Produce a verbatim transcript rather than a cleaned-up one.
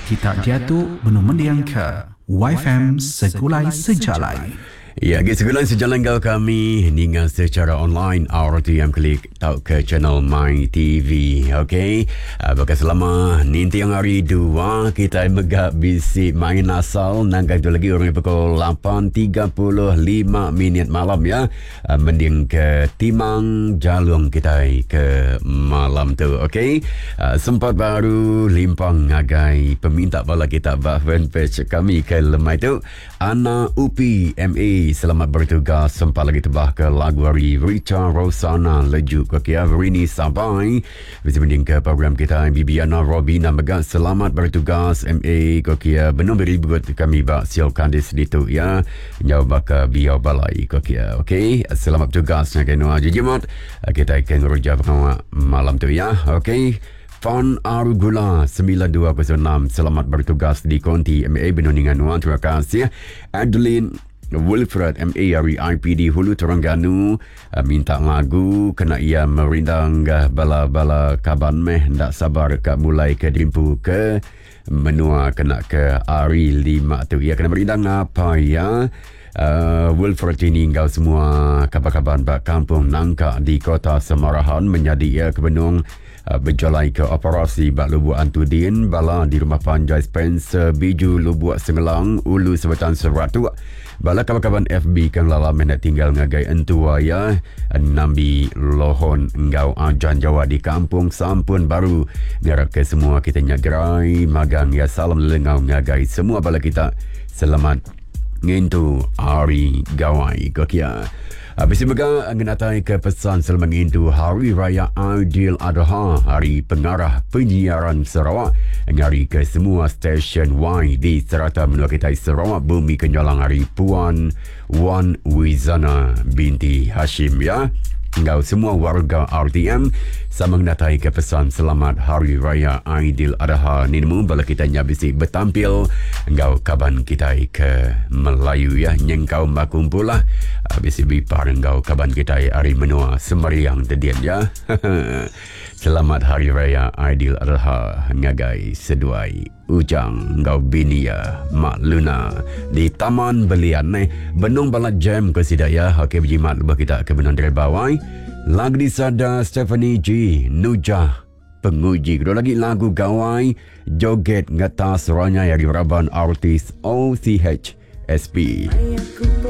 Kita jatuh benuh mendiang ke Y F M Segulai Sejalai. Ya, okay, segala sejalan kau kami ningal secara online R T M klik tau ke channel My T V. Okay, uh, bakal selama ninti yang hari dua kita megak bisi main asal nangkai tu lagi orang pukul lapan tiga puluh lima minit malam ya. Uh, mending ke Timang Jalung kita ke malam tu. Okay, uh, sempat baru limpang ngagai peminta bala kita bah fanpage kami ke lemai tu Ana Upi M A. Selamat bertugas. Sempat lagi tebah ke lagu hari Rita Rosana Lejuk Kokia Verini Sabai. Bisa mending ke program kita Bibiana Robina Megat. Selamat bertugas M A Kokia Benar beri buat kami bak sial kandis ditu ya. Nyau baka biau balai Kokia. Okay, selamat bertugas Kenua Jijimat. Kita akan rujuk malam tu ya. Okay, Fan Arugula sembilan dua kosong enam. Selamat bertugas di konti M A Benundingan Wan. Terima kasih Adeline Wilfred M A dari I P D Hulu Terengganu uh, minta lagu kena ia merindang uh, bala-bala kaban meh ndak sabar ke mulai ke dimpu ke menua kena ke hari lima tu ia kena merindang apa ya. Uh, Wilfred ini kau semua kabar-kabar bak kampung Nangka di kota Semarahan menjadi ia ke Benung uh, berjalai ke operasi bak Lubuk Antudin bala di rumah Panjai Spencer Biju Lubuk Sengelang Ulu Sebetan Seratu bala kawan-kawan F B kan lala menak tinggal ngagai entua ya nambi lohon engau ajan Jawa di kampung sampun baru ngarap ke semua kita nyagerai magang ya salam lengau ngagai semua bala kita selamat ngintu hari gawai kokia. Habis itu juga mengenai ke pesan selamat ngintu Hari Raya Aidiladha, Hari Pengarah Penyiaran Sarawak. Ngari ke semua stesen Y di serata menua kita Sarawak Bumi Kenyalang Hari Puan Wan Wizana binti Hashim ya. Engkau semua warga R T M sama mengenai ke pesan selamat Hari Raya Aidiladha nimu bala kita nyabisi bertampil engkau kaban kita ke Melayu ya nyengkau makumpul lah habis bipar engkau kaban kita hari menua semeriang tedian ya. Selamat Hari Raya Aidiladha ngagai seduai ujang engkau binia Mak Luna di Taman Belian eh Benung Balat Jam ke Sidaya. Okey berjimat lebah kita ke Benung dari bawah lagu di sada Stephanie G Nujah penguji. Kedua lagi lagu gawai joget ngetas ranya yang diraban artis O C H S P.